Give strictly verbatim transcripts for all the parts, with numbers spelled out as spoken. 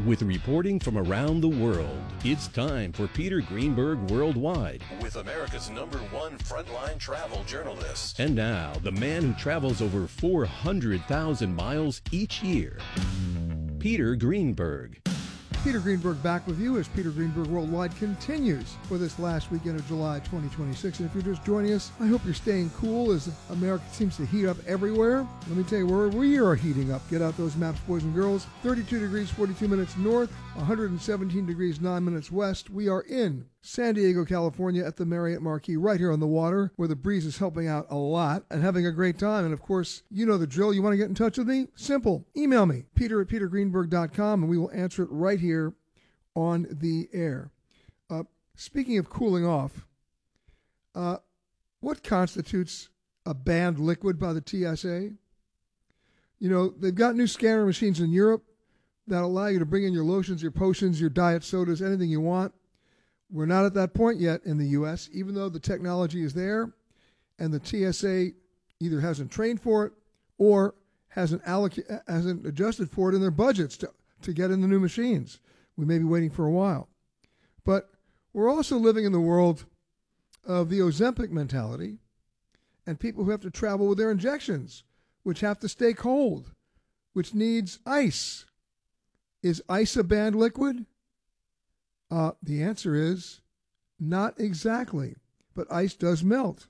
With reporting from around the world, it's time for Peter Greenberg Worldwide. With America's number one frontline travel journalist. And now, the man who travels over four hundred thousand miles each year, Peter Greenberg. Peter Greenberg back with you as Peter Greenberg Worldwide continues for this last weekend of July twenty twenty-six. And if you're just joining us, I hope you're staying cool as America seems to heat up everywhere. Let me tell you where we are heating up. Get out those maps, boys and girls. thirty-two degrees, forty-two minutes north, one hundred seventeen degrees, nine minutes west. We are in San Diego, California at the Marriott Marquis right here on the water where the breeze is helping out a lot and having a great time. And of course, you know the drill. You want to get in touch with me? Simple. Email me, peter at peter greenberg dot com, and we will answer it right here on the air. Uh, speaking of cooling off, uh, what constitutes a banned liquid by the T S A? You know, they've got new scanner machines in Europe that allow you to bring in your lotions, your potions, your diet sodas, anything you want. We're not at that point yet in the U S, even though the technology is there and the T S A either hasn't trained for it or hasn't alloc- hasn't adjusted for it in their budgets to, to get in the new machines. We may be waiting for a while. But we're also living in the world of the Ozempic mentality and people who have to travel with their injections, which have to stay cold, which needs ice. Is ice a banned liquid? Uh, the answer is not exactly, but ice does melt.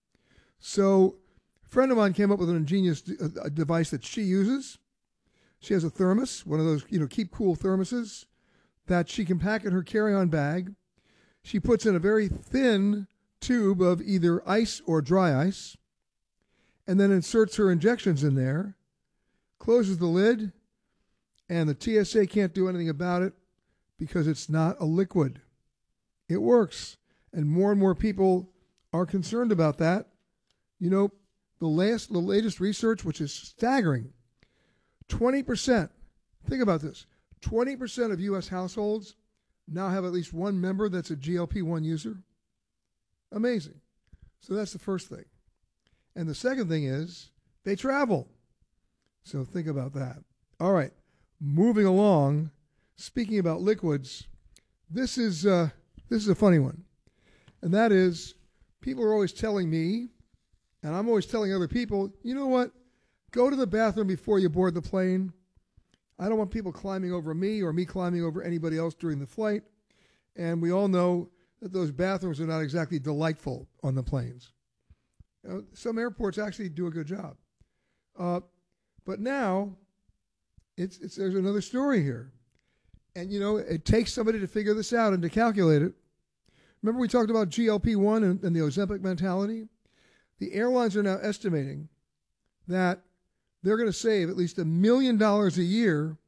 So a friend of mine came up with an ingenious d- a device that she uses. She has a thermos, one of those, you know, keep cool thermoses that she can pack in her carry-on bag. She puts in a very thin tube of either ice or dry ice, and then inserts her injections in there, closes the lid, and the T S A can't do anything about it because it's not a liquid. It works. And more and more people are concerned about that. You know, the last, the latest research, which is staggering, twenty percent, think about this, twenty percent of U S households now have at least one member that's a G L P one user. Amazing. So that's the first thing. And the second thing is they travel. So think about that. All right, moving along. Speaking about liquids, this is uh, this is a funny one, and that is people are always telling me, and I'm always telling other people, you know what? Go to the bathroom before you board the plane. I don't want people climbing over me or me climbing over anybody else during the flight, and we all know that those bathrooms are not exactly delightful on the planes. You know, some airports actually do a good job, uh, but now it's, it's there's another story here. And, you know, it takes somebody to figure this out and to calculate it. Remember we talked about G L P one and, and the Ozempic mentality? The airlines are now estimating that they're going to save at least a million dollars a year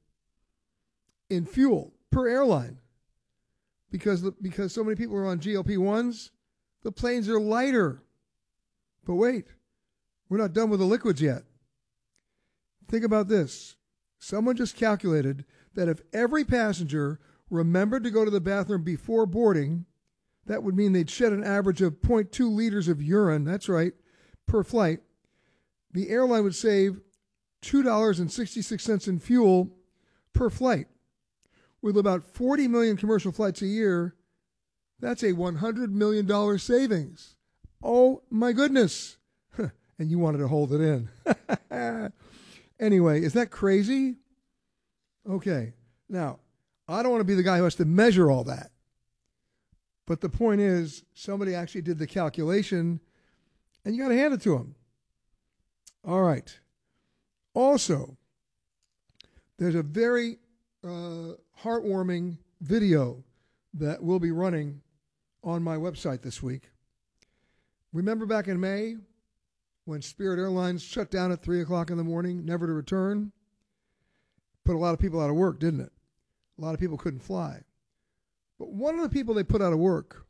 in fuel per airline because, the, because so many people are on G L P ones. The planes are lighter. But wait, we're not done with the liquids yet. Think about this. Someone just calculated that if every passenger remembered to go to the bathroom before boarding, that would mean they'd shed an average of zero point two liters of urine, that's right, per flight. The airline would save two dollars and sixty-six cents in fuel per flight. With about forty million commercial flights a year, that's a one hundred million dollars savings. Oh, my goodness. And you wanted to hold it in. Anyway, is that crazy? Okay, now, I don't want to be the guy who has to measure all that. But the point is, somebody actually did the calculation, and you got to hand it to them. All right. Also, there's a very uh, heartwarming video that will be running on my website this week. Remember back in May when Spirit Airlines shut down at three o'clock in the morning, never to return? Put a lot of people out of work, didn't it? A lot of people couldn't fly. But one of the people they put out of work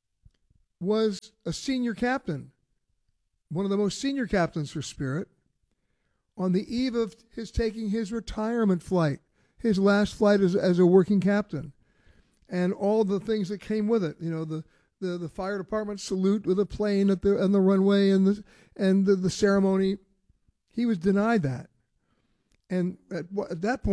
was a senior captain, one of the most senior captains for Spirit, on the eve of his taking his retirement flight, his last flight as, as a working captain, and all the things that came with it. You know, the the, the fire department salute with a plane at the on the runway and the and the, the ceremony. He was denied that. And at, at that point,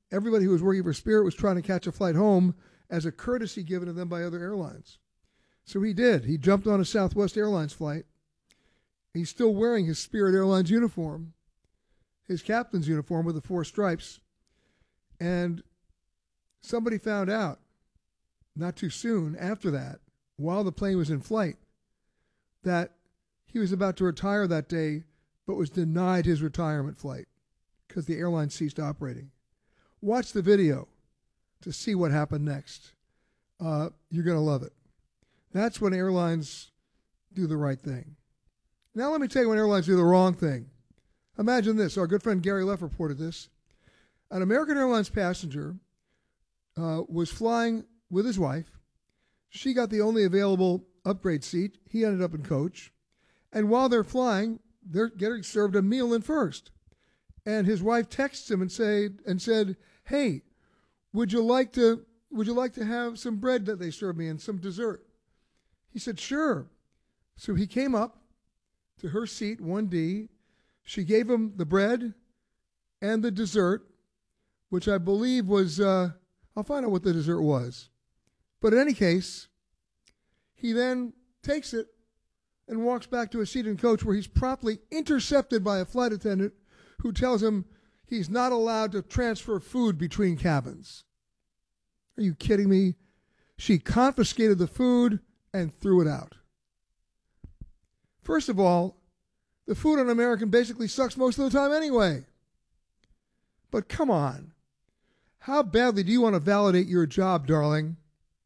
everybody who was working for Spirit was trying to catch a flight home as a courtesy given to them by other airlines. So he did. He jumped on a Southwest Airlines flight. He's still wearing his Spirit Airlines uniform, his captain's uniform with the four stripes. And somebody found out not too soon after that, while the plane was in flight, that he was about to retire that day, but was denied his retirement flight because the airline ceased operating. Watch the video to see what happened next. Uh, you're going to love it. That's when airlines do the right thing. Now let me tell you when airlines do the wrong thing. Imagine this. Our good friend Gary Leff reported this. An American Airlines passenger uh, was flying with his wife. She got the only available upgrade seat. He ended up in coach. And while they're flying, they're getting served a meal in first. And his wife texts him and say and said, "Hey, would you like to would you like to have some bread that they served me and some dessert?" He said, "Sure." So he came up to her seat, one D. She gave him the bread and the dessert, which I believe was, uh, I'll find out what the dessert was. But in any case, he then takes it and walks back to his seat in coach, where he's promptly intercepted by a flight attendant who tells him he's not allowed to transfer food between cabins. Are you kidding me? She confiscated the food and threw it out. First of all, the food on American basically sucks most of the time anyway. But come on. How badly do you want to validate your job, darling?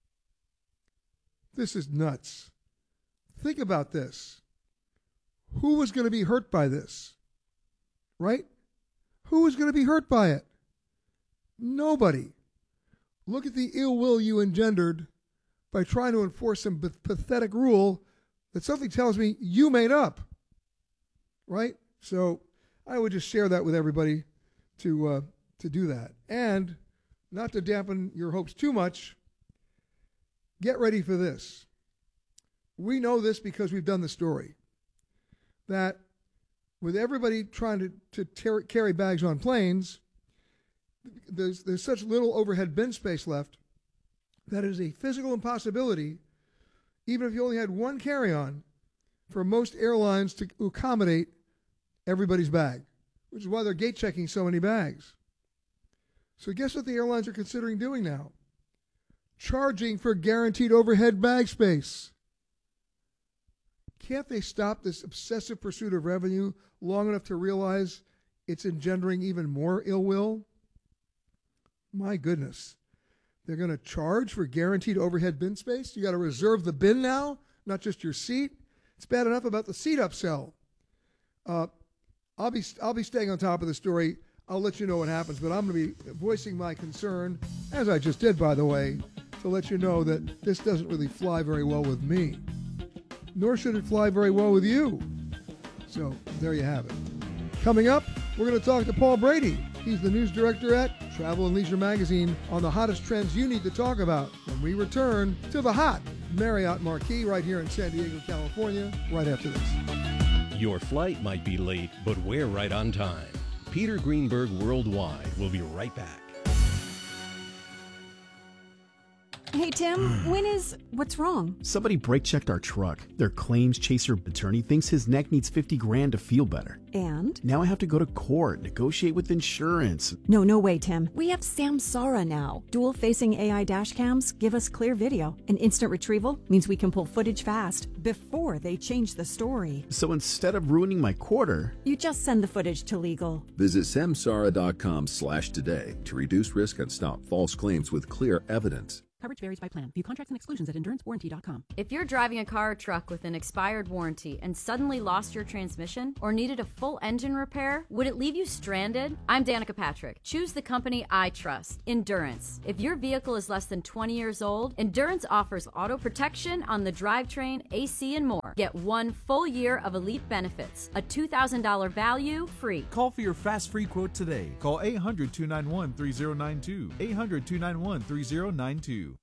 This is nuts. Think about this. Who was going to be hurt by this? Right? Who was going to be hurt by it? Nobody. Look at the ill will you engendered by trying to enforce some pathetic rule that something tells me you made up. Right? So I would just share that with everybody to uh, to do that. And not to dampen your hopes too much, get ready for this. We know this because we've done the story. That with everybody trying to, to ter- carry bags on planes, there's, there's such little overhead bin space left that it is a physical impossibility, even if you only had one carry-on, for most airlines to accommodate everybody's bag, which is why they're gate checking so many bags. So guess what the airlines are considering doing now? Charging for guaranteed overhead bag space. Can't they stop this obsessive pursuit of revenue long enough to realize it's engendering even more ill will? My goodness. They're going to charge for guaranteed overhead bin space? You got to reserve the bin now, not just your seat? It's bad enough about the seat upsell. Uh, I'll be I'll be staying on top of the story. I'll let you know what happens, but I'm going to be voicing my concern, as I just did, by the way, to let you know that this doesn't really fly very well with me. Nor should it fly very well with you. So there you have it. Coming up, we're going to talk to Paul Brady. He's the news director at Travel and Leisure Magazine on the hottest trends you need to talk about when we return to the hot Marriott Marquis right here in San Diego, California, right after this. Your flight might be late, but we're right on time. Peter Greenberg Worldwide will be right back. Hey, Tim, when is... What's wrong? Somebody brake-checked our truck. Their claims chaser attorney thinks his neck needs fifty grand to feel better. And? Now I have to go to court, negotiate with insurance. No, no way, Tim. We have Samsara now. Dual-facing A I dash cams give us clear video. And instant retrieval means we can pull footage fast before they change the story. So instead of ruining my quarter... You just send the footage to legal. Visit samsara.com slash today to reduce risk and stop false claims with clear evidence. Coverage varies by plan. View contracts and exclusions at endurance warranty dot com. If you're driving a car or truck with an expired warranty and suddenly lost your transmission or needed a full engine repair, would it leave you stranded? I'm Danica Patrick. Choose the company I trust, Endurance. If your vehicle is less than twenty years old, Endurance offers auto protection on the drivetrain, A C, and more. Get one full year of elite benefits, a two thousand dollars value free. Call for your fast free quote today. Call eight hundred, two nine one, three zero nine two. eight hundred, two nine one, three zero nine two.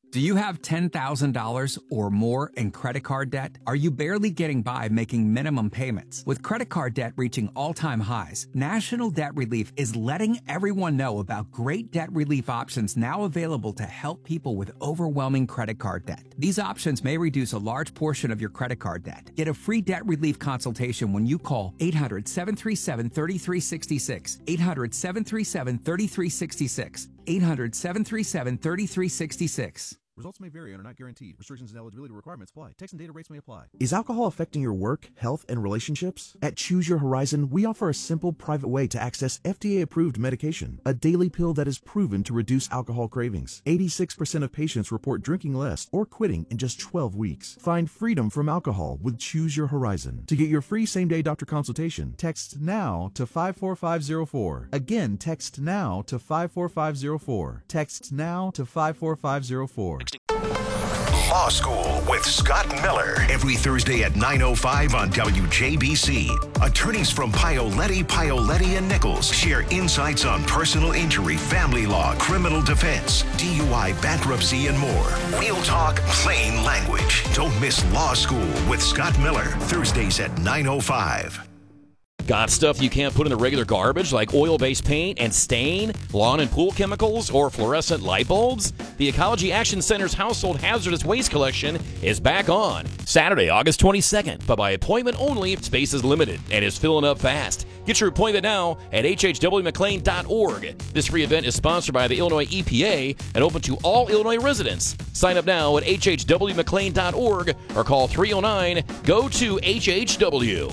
Do you have ten thousand dollars or more in credit card debt? Are you barely getting by making minimum payments? With credit card debt reaching all-time highs, National Debt Relief is letting everyone know about great debt relief options now available to help people with overwhelming credit card debt. These options may reduce a large portion of your credit card debt. Get a free debt relief consultation when you call eight hundred, seven three seven, three three six six, eight hundred, seven three seven, three three six six, eight hundred, seven three seven, three three six six. Results may vary and are not guaranteed. Restrictions and eligibility requirements apply. Text and data rates may apply. Is alcohol affecting your work, health, and relationships? At Choose Your Horizon, we offer a simple, private way to access F D A-approved medication, a daily pill that is proven to reduce alcohol cravings. eighty-six percent of patients report drinking less or quitting in just twelve weeks. Find freedom from alcohol with Choose Your Horizon. To get your free same-day doctor consultation, text NOW to five four five zero four. Again, text NOW to five four five zero four. Text NOW to five four five zero four. Law School with Scott Miller. Every Thursday at nine oh five on W J B C. Attorneys from Paoletti, Paoletti and Nichols share insights on personal injury, family law, criminal defense, D U I, bankruptcy, and more. We'll talk plain language. Don't miss Law School with Scott Miller. Thursdays at nine oh five. Got stuff you can't put in the regular garbage like oil-based paint and stain, lawn and pool chemicals, or fluorescent light bulbs? The Ecology Action Center's Household Hazardous Waste Collection is back on Saturday, August twenty-second, but by appointment only. Space is limited and is filling up fast. Get your appointment now at h h w mclean dot org. This free event is sponsored by the Illinois E P A and open to all Illinois residents. Sign up now at h h w mclean dot org or call three oh nine, G O to H H W.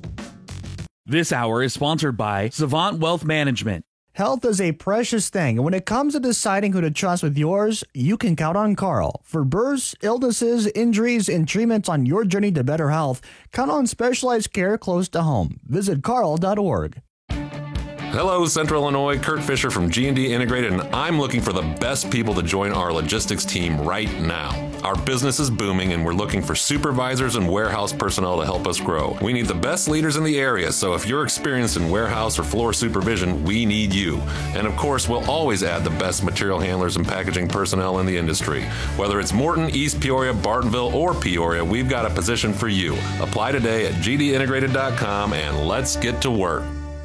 This hour is sponsored by Savant Wealth Management. Health is a precious thing, and when it comes to deciding who to trust with yours, you can count on Carl. For births, illnesses, injuries, and treatments on your journey to better health, count on specialized care close to home. Visit carl dot org. Hello, Central Illinois. Kurt Fisher from G and D Integrated, and I'm looking for the best people to join our logistics team right now. Our business is booming, and we're looking for supervisors and warehouse personnel to help us grow. We need the best leaders in the area, so if you're experienced in warehouse or floor supervision, we need you. And of course, we'll always add the best material handlers and packaging personnel in the industry. Whether it's Morton, East Peoria, Bartonville, or Peoria, we've got a position for you. Apply today at g d integrated dot com, and let's get to work.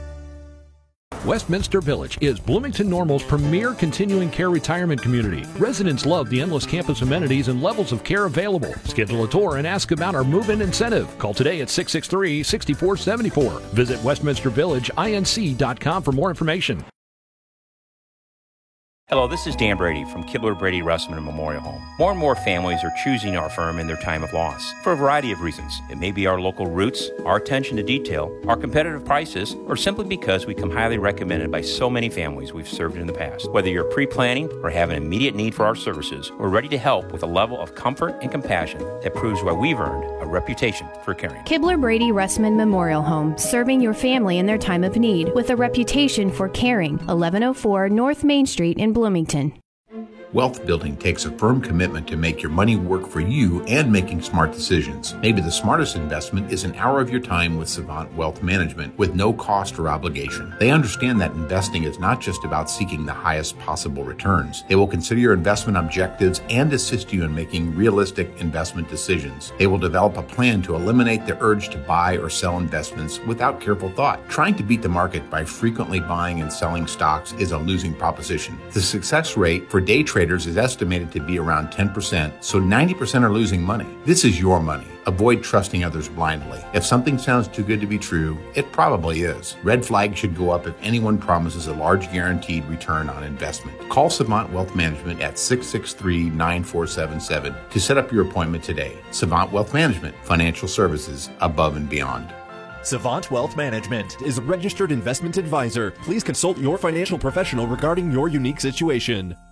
Westminster Village is Bloomington Normal's premier continuing care retirement community. Residents love the endless campus amenities and levels of care available. Schedule a tour and ask about our move-in incentive. Call today at six six three, six four seven four. Visit westminster village inc dot com for more information. Hello, this is Dan Brady from Kibler Brady Russman Memorial Home. More and more families are choosing our firm in their time of loss for a variety of reasons. It may be our local roots, our attention to detail, our competitive prices, or simply because we come highly recommended by so many families we've served in the past. Whether you're pre-planning or have an immediate need for our services, we're ready to help with a level of comfort and compassion that proves why we've earned a reputation for caring. Kibler Brady Russman Memorial Home, serving your family in their time of need with a reputation for caring. eleven oh four North Main Street in Bloomington. Wealth building takes a firm commitment to make your money work for you and making smart decisions. Maybe the smartest investment is an hour of your time with Savant Wealth Management with no cost or obligation. They understand that investing is not just about seeking the highest possible returns. They will consider your investment objectives and assist you in making realistic investment decisions. They will develop a plan to eliminate the urge to buy or sell investments without careful thought. Trying to beat the market by frequently buying and selling stocks is a losing proposition. The success rate for day traders is estimated to be around ten percent, so ninety percent are losing money. This is your money. Avoid trusting others blindly. If something sounds too good to be true, it probably is. Red flags should go up if anyone promises a large guaranteed return on investment. Call Savant Wealth Management at six six three, nine four seven seven to set up your appointment today. Savant Wealth Management, financial services above and beyond. Savant Wealth Management is a registered investment advisor. Please consult your financial professional regarding your unique situation.